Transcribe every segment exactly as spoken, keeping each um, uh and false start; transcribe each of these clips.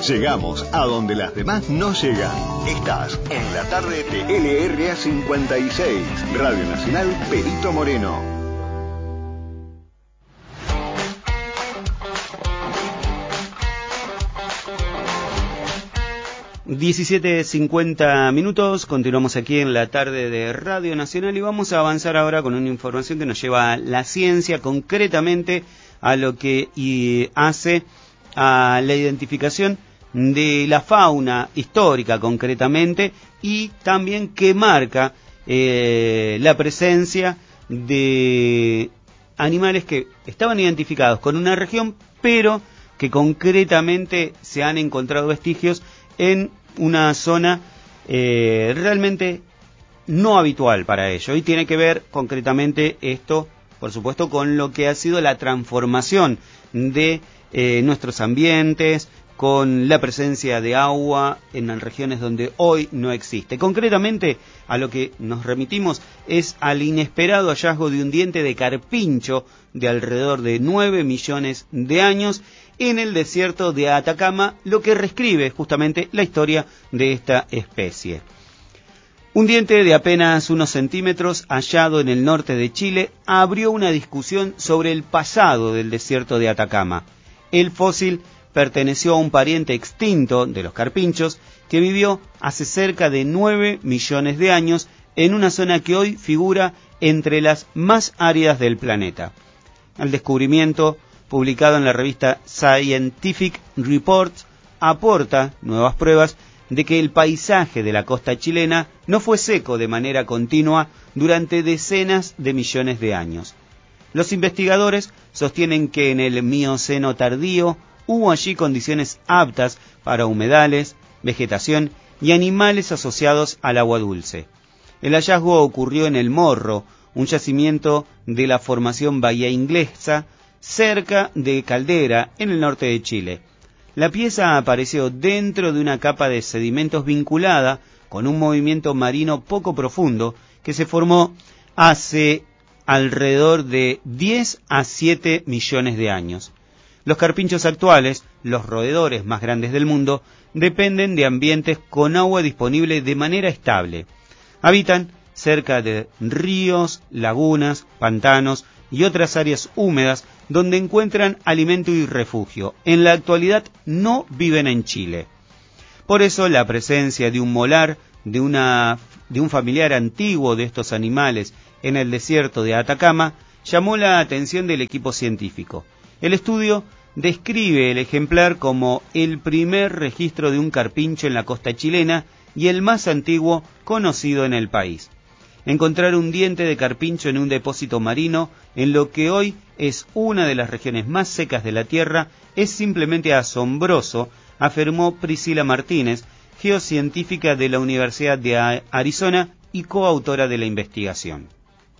Llegamos a donde las demás no llegan. Estás en la tarde de L R A cincuenta y seis, Radio Nacional Perito Moreno. diecisiete cincuenta minutos, continuamos aquí en la tarde de Radio Nacional y vamos a avanzar ahora con una información que nos lleva a la ciencia, concretamente a lo que y hace a la identificación de la fauna histórica concretamente y también que marca eh, la presencia de animales que estaban identificados con una región, pero que concretamente se han encontrado vestigios en una zona eh, realmente no habitual para ello. Y tiene que ver concretamente esto, por supuesto, con lo que ha sido la transformación de eh, nuestros ambientes, con la presencia de agua en regiones donde hoy no existe. Concretamente, a lo que nos remitimos es al inesperado hallazgo de un diente de carpincho de alrededor de nueve millones de años en el desierto de Atacama, lo que reescribe justamente la historia de esta especie. Un diente de apenas unos centímetros hallado en el norte de Chile abrió una discusión sobre el pasado del desierto de Atacama. El fósil perteneció a un pariente extinto de los carpinchos que vivió hace cerca de nueve millones de años en una zona que hoy figura entre las más áridas del planeta. El descubrimiento, publicado en la revista Scientific Reports, aporta nuevas pruebas de que el paisaje de la costa chilena no fue seco de manera continua durante decenas de millones de años. Los investigadores sostienen que en el Mioceno tardío hubo allí condiciones aptas para humedales, vegetación y animales asociados al agua dulce. El hallazgo ocurrió en el Morro, un yacimiento de la formación Bahía Inglesa, cerca de Caldera, en el norte de Chile. La pieza apareció dentro de una capa de sedimentos vinculada con un movimiento marino poco profundo que se formó hace alrededor de diez a siete millones de años. Los carpinchos actuales, los roedores más grandes del mundo, dependen de ambientes con agua disponible de manera estable. Habitan cerca de ríos, lagunas, pantanos y otras áreas húmedas donde encuentran alimento y refugio. En la actualidad no viven en Chile. Por eso la presencia de un molar, de, una, de un familiar antiguo de estos animales en el desierto de Atacama, llamó la atención del equipo científico. El estudio describe el ejemplar como el primer registro de un carpincho en la costa chilena y el más antiguo conocido en el país. Encontrar un diente de carpincho en un depósito marino, en lo que hoy es una de las regiones más secas de la Tierra, es simplemente asombroso, afirmó Priscila Martínez, geocientífica de la Universidad de Arizona y coautora de la investigación.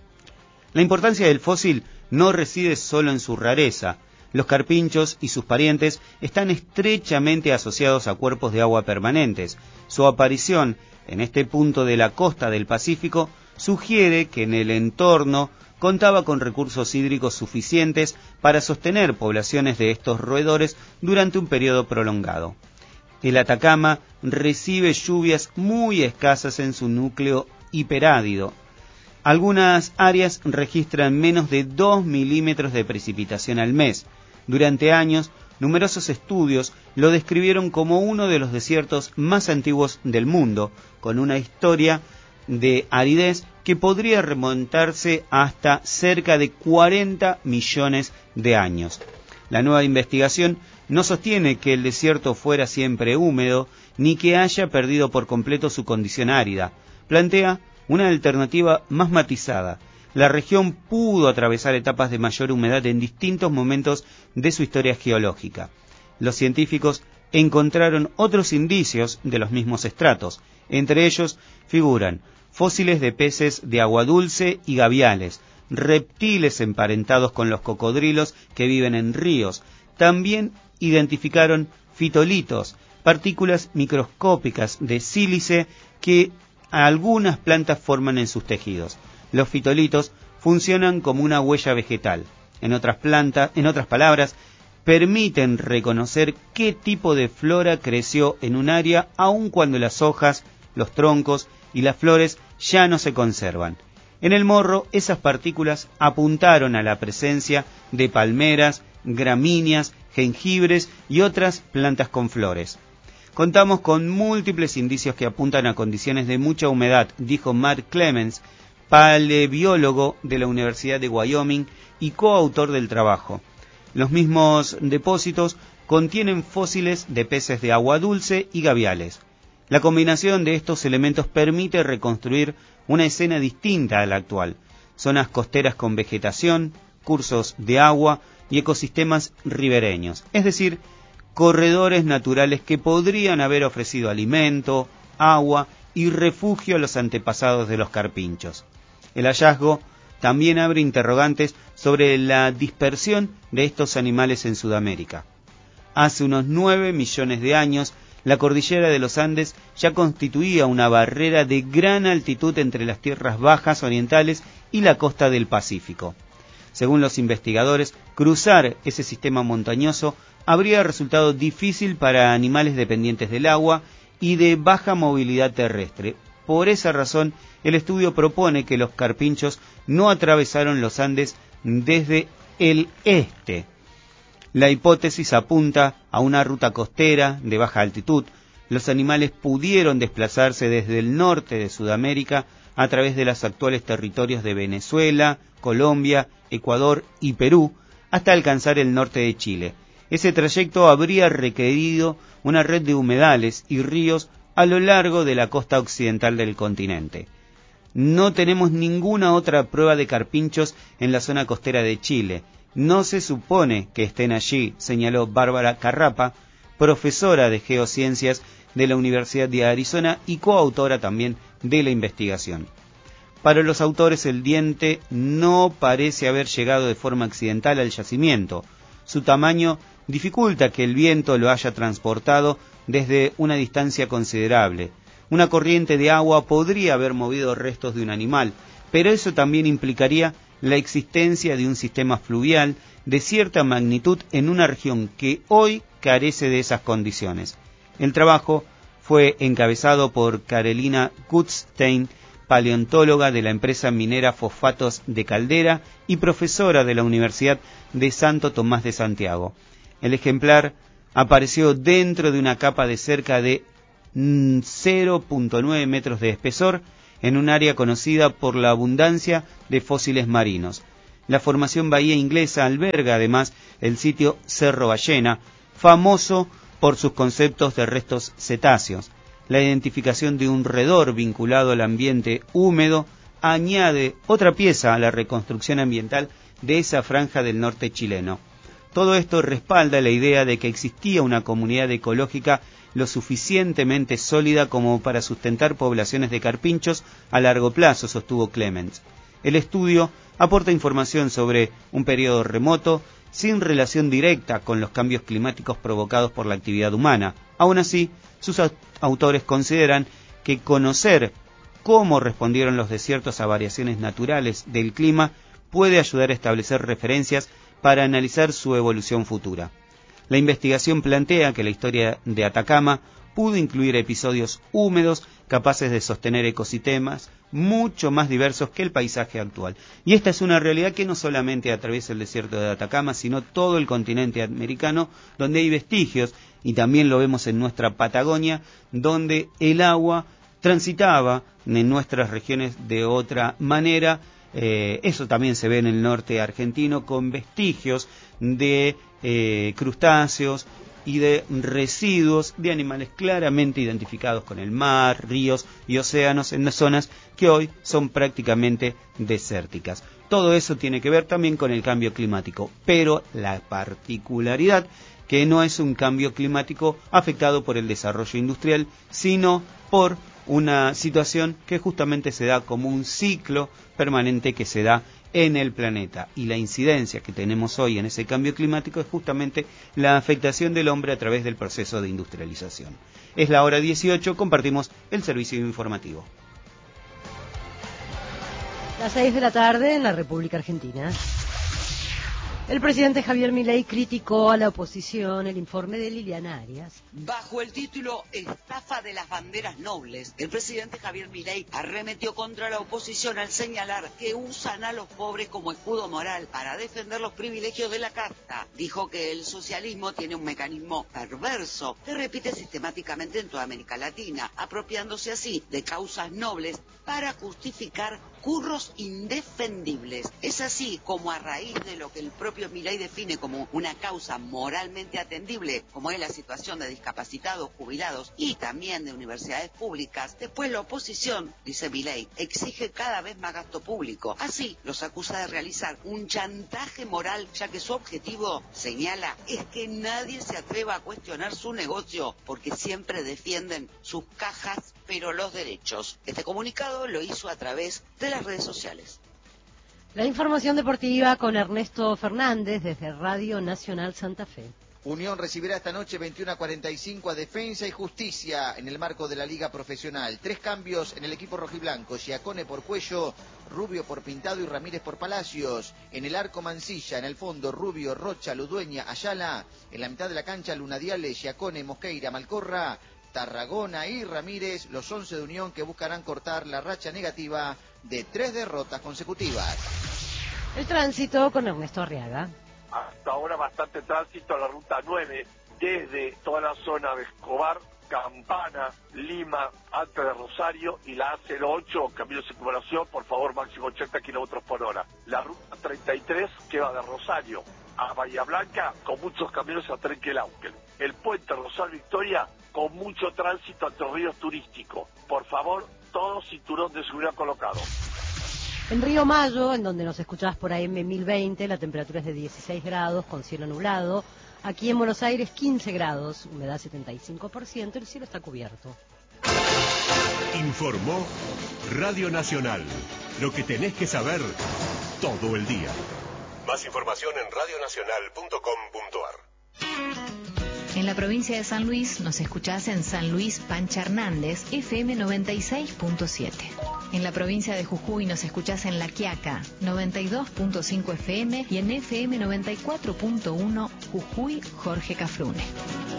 La importancia del fósil no reside solo en su rareza. Los carpinchos y sus parientes están estrechamente asociados a cuerpos de agua permanentes. Su aparición en este punto de la costa del Pacífico sugiere que en el entorno contaba con recursos hídricos suficientes para sostener poblaciones de estos roedores durante un periodo prolongado. El Atacama recibe lluvias muy escasas en su núcleo hiperárido. Algunas áreas registran menos de dos milímetros de precipitación al mes. Durante años, numerosos estudios lo describieron como uno de los desiertos más antiguos del mundo, con una historia de aridez que podría remontarse hasta cerca de cuarenta millones de años. La nueva investigación no sostiene que el desierto fuera siempre húmedo, ni que haya perdido por completo su condición árida. Plantea una alternativa más matizada. La región pudo atravesar etapas de mayor humedad en distintos momentos de su historia geológica. Los científicos encontraron otros indicios de los mismos estratos. Entre ellos figuran fósiles de peces de agua dulce y gaviales, reptiles emparentados con los cocodrilos que viven en ríos. También identificaron fitolitos, partículas microscópicas de sílice que algunas plantas forman en sus tejidos. Los fitolitos funcionan como una huella vegetal. En otras plantas, en otras palabras, permiten reconocer qué tipo de flora creció en un área, aun cuando las hojas, los troncos y las flores ya no se conservan. En el morro, esas partículas apuntaron a la presencia de palmeras, gramíneas, jengibres y otras plantas con flores. Contamos con múltiples indicios que apuntan a condiciones de mucha humedad, dijo Mark Clemens, paleobiólogo de la Universidad de Wyoming y coautor del trabajo. Los mismos depósitos contienen fósiles de peces de agua dulce y gaviales. La combinación de estos elementos permite reconstruir una escena distinta a la actual. Zonas costeras con vegetación, cursos de agua y ecosistemas ribereños, es decir, corredores naturales que podrían haber ofrecido alimento, agua y refugio a los antepasados de los carpinchos. El hallazgo también abre interrogantes sobre la dispersión de estos animales en Sudamérica. Hace unos nueve millones de años, la cordillera de los Andes ya constituía una barrera de gran altitud entre las tierras bajas orientales y la costa del Pacífico. Según los investigadores, cruzar ese sistema montañoso habría resultado difícil para animales dependientes del agua y de baja movilidad terrestre. Por esa razón, el estudio propone que los carpinchos no atravesaron los Andes desde el este. La hipótesis apunta a una ruta costera de baja altitud. Los animales pudieron desplazarse desde el norte de Sudamérica a través de los actuales territorios de Venezuela, Colombia, Ecuador y Perú, hasta alcanzar el norte de Chile. Ese trayecto habría requerido una red de humedales y ríos a lo largo de la costa occidental del continente. No tenemos ninguna otra prueba de carpinchos en la zona costera de Chile. No se supone que estén allí, señaló Bárbara Carrapa, profesora de geociencias de la Universidad de Arizona y coautora también de la investigación. Para los autores, el diente no parece haber llegado de forma accidental al yacimiento. Su tamaño dificulta que el viento lo haya transportado desde una distancia considerable. Una corriente de agua podría haber movido restos de un animal, pero eso también implicaría la existencia de un sistema fluvial de cierta magnitud en una región que hoy carece de esas condiciones. El trabajo fue encabezado por Carolina Gutstein, paleontóloga de la empresa minera Fosfatos de Caldera y profesora de la Universidad de Santo Tomás de Santiago. El ejemplar apareció dentro de una capa de cerca de cero punto nueve metros de espesor en un área conocida por la abundancia de fósiles marinos. La formación Bahía Inglesa alberga además el sitio Cerro Ballena, famoso por sus conceptos de restos cetáceos. La identificación de un roedor vinculado al ambiente húmedo añade otra pieza a la reconstrucción ambiental de esa franja del norte chileno. Todo esto respalda la idea de que existía una comunidad ecológica lo suficientemente sólida como para sustentar poblaciones de carpinchos a largo plazo, sostuvo Clemens. El estudio aporta información sobre un periodo remoto sin relación directa con los cambios climáticos provocados por la actividad humana. Aún así, sus autores consideran que conocer cómo respondieron los desiertos a variaciones naturales del clima puede ayudar a establecer referencias para analizar su evolución futura. La investigación plantea que la historia de Atacama pudo incluir episodios húmedos capaces de sostener ecosistemas mucho más diversos que el paisaje actual. Y esta es una realidad que no solamente atraviesa el desierto de Atacama, sino todo el continente americano, donde hay vestigios, y también lo vemos en nuestra Patagonia, donde el agua transitaba en nuestras regiones de otra manera. Eh, eso también se ve en el norte argentino, con vestigios de eh, crustáceos y de residuos de animales claramente identificados con el mar, ríos y océanos en las zonas que hoy son prácticamente desérticas. Todo eso tiene que ver también con el cambio climático, pero la particularidad que no es un cambio climático afectado por el desarrollo industrial, sino por una situación que justamente se da como un ciclo permanente que se da en el planeta, y la incidencia que tenemos hoy en ese cambio climático es justamente la afectación del hombre a través del proceso de industrialización. Es la hora dieciocho, compartimos el servicio informativo. Las seis de la tarde en la República Argentina. El presidente Javier Milei criticó a la oposición el informe de Liliana Arias. Bajo el título Estafa de las banderas nobles, el presidente Javier Milei arremetió contra la oposición al señalar que usan a los pobres como escudo moral para defender los privilegios de la casta. Dijo que el socialismo tiene un mecanismo perverso que repite sistemáticamente en toda América Latina, apropiándose así de causas nobles para justificar curros indefendibles. Es así como, a raíz de lo que el propio Milei define como una causa moralmente atendible, como es la situación de discapacitados, jubilados y también de universidades públicas, después la oposición, dice Milei, exige cada vez más gasto público. Así los acusa de realizar un chantaje moral, ya que su objetivo, señala, es que nadie se atreva a cuestionar su negocio, porque siempre defienden sus cajas, pero los derechos. Este comunicado lo hizo a través de las redes sociales. La información deportiva con Ernesto Fernández desde Radio Nacional Santa Fe. Unión recibirá esta noche veintiuno a cuarenta y cinco a Defensa y Justicia en el marco de la Liga Profesional. Tres cambios en el equipo rojiblanco: Giacone por Cuello, Rubio por Pintado y Ramírez por Palacios. En el arco Mancilla, en el fondo Rubio, Rocha, Ludueña, Ayala. En la mitad de la cancha Lunadiale, Giacone, Mosqueira, Malcorra, Tarragona y Ramírez, los once de Unión que buscarán cortar la racha negativa de tres derrotas consecutivas. El tránsito con Ernesto Arriaga. Hasta ahora bastante tránsito a la ruta nueve, desde toda la zona de Escobar, Campana, Lima, antes de Rosario, y la A cero ocho, camino de circunvalación, por favor, máximo ochenta kilómetros por hora. La ruta treinta y tres, que va de Rosario a Bahía Blanca, con muchos caminos a Trenquelauquen. El puente Rosal Victoria, con mucho tránsito entre ríos turísticos. Por favor, todo cinturón de seguridad colocado. En Río Mayo, en donde nos escuchás por A M mil veinte, la temperatura es de dieciséis grados con cielo nublado. Aquí en Buenos Aires quince grados, humedad setenta y cinco por ciento, el cielo está cubierto. Informó Radio Nacional. Lo que tenés que saber todo el día. Más información en radio nacional punto com punto ar. En la provincia de San Luis nos escuchás en San Luis Pancha Hernández, F M noventa y seis punto siete. En la provincia de Jujuy nos escuchás en La Quiaca, noventa y dos punto cinco F M y en F M noventa y cuatro punto uno Jujuy Jorge Cafrune.